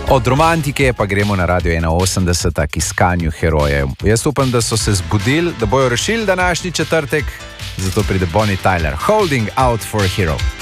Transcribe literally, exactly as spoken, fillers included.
Od romantike pa gremo na Radio ena osemdeset k iskanju herojev. Jaz upam, da so se zbudili, da bojo rešili današnji četrtek, zato pride Bonnie Tyler, Holding Out for a Hero.